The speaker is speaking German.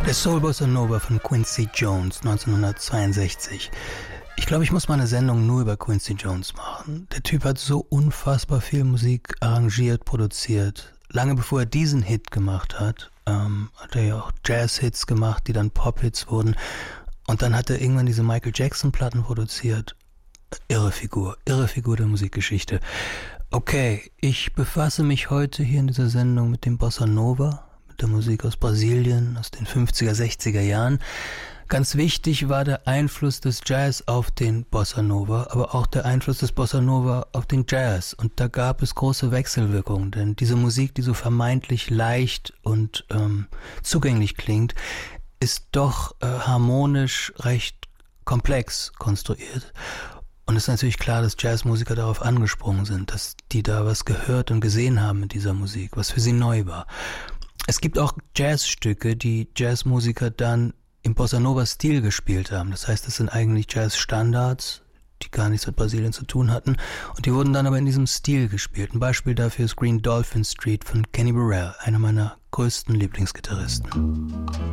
Der Soul Bossa Nova von Quincy Jones 1962. Ich glaube, ich muss mal eine Sendung nur über Quincy Jones machen. Der Typ hat so unfassbar viel Musik arrangiert, produziert. Lange bevor er diesen Hit gemacht hat, hat er ja auch Jazz-Hits gemacht, die dann Pop-Hits wurden. Und dann hat er irgendwann diese Michael Jackson-Platten produziert. Irre Figur der Musikgeschichte. Okay, ich befasse mich heute hier in dieser Sendung mit dem Bossa Nova, mit der Musik aus Brasilien, aus den 50er, 60er Jahren. Ganz wichtig war der Einfluss des Jazz auf den Bossa Nova, aber auch der Einfluss des Bossa Nova auf den Jazz. Und da gab es große Wechselwirkungen, denn diese Musik, die so vermeintlich leicht und zugänglich klingt, ist doch harmonisch recht komplex konstruiert. Und es ist natürlich klar, dass Jazzmusiker darauf angesprungen sind, dass die da was gehört und gesehen haben mit dieser Musik, was für sie neu war. Es gibt auch Jazzstücke, die Jazzmusiker dann im Bossa Nova-Stil gespielt haben. Das heißt, das sind eigentlich Jazzstandards, die gar nichts mit Brasilien zu tun hatten. Und die wurden dann aber in diesem Stil gespielt. Ein Beispiel dafür ist Green Dolphin Street von Kenny Burrell, einer meiner größten Lieblingsgitarristen.